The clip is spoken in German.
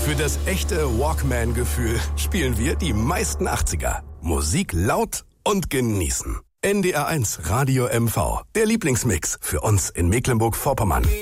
Für das echte Walkman-Gefühl spielen wir die meisten 80er. Musik laut und genießen. NDR 1 Radio MV. Der Lieblingsmix für uns in Mecklenburg-Vorpommern.